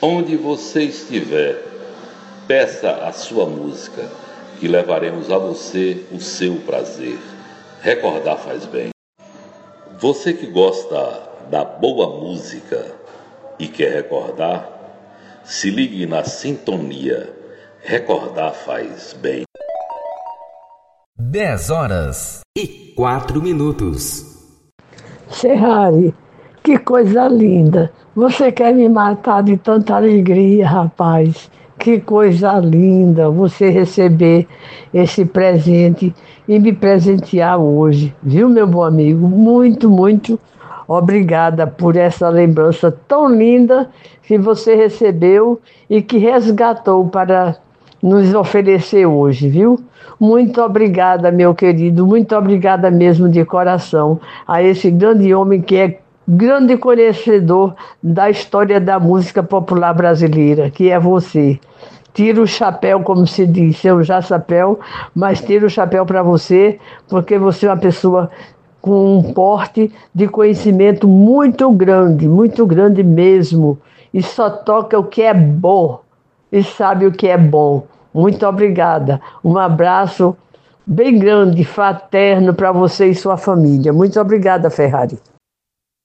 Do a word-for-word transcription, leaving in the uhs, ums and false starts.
Onde você estiver, peça a sua música, que levaremos a você o seu prazer. Recordar faz bem. Você que gosta da boa música e quer recordar, se ligue na sintonia. Recordar faz bem. dez horas e quatro minutos. Ferrari, que coisa linda. Você quer me matar de tanta alegria, rapaz. Que coisa linda você receber esse presente e me presentear hoje. Viu, meu bom amigo? Muito, muito obrigada por essa lembrança tão linda que você recebeu e que resgatou para nos oferecer hoje, viu? Muito obrigada, meu querido. Muito obrigada mesmo de coração a esse grande homem que é grande conhecedor da história da música popular brasileira, que é você. Tiro o chapéu, como se diz, eu já chapéu, mas tiro o chapéu para você, porque você é uma pessoa com um porte de conhecimento muito grande, muito grande mesmo, e só toca o que é bom, e sabe o que é bom. Muito obrigada. Um abraço bem grande, fraterno para você e sua família. Muito obrigada, Ferrari.